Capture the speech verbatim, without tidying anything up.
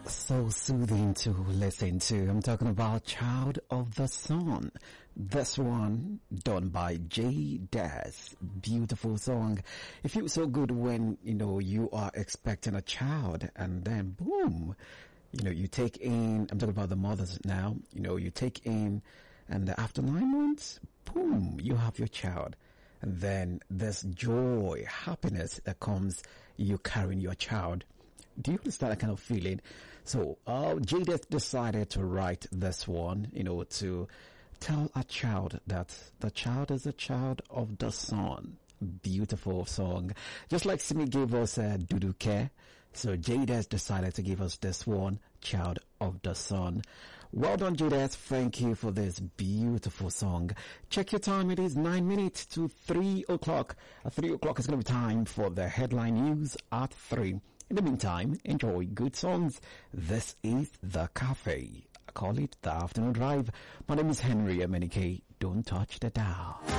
So soothing to listen to. I'm talking about Child of the Sun. This one done by Jay Daz. Beautiful song. It feels so good when, you know, you are expecting a child and then boom, you know, you take in, I'm talking about the mothers now, you know, you take in and after nine months, boom, you have your child. And then there's joy, happiness that comes, you carrying your child. Do you understand that kind of feeling? So, uh, Jadeth decided to write this one, you know, to tell a child that the child is a child of the sun. Beautiful song. Just like Simi gave us uh, Duduke. So Jadeth decided to give us this one, Child of the Sun. Well done, Jadeth. Thank you for this beautiful song. Check your time. It is nine minutes to three o'clock. At three o'clock is going to be time for the headline news at three. In the meantime, enjoy good songs. This is The Cafe. I call it The Afternoon Drive. My name is Henry Emenike. Don't touch the dial.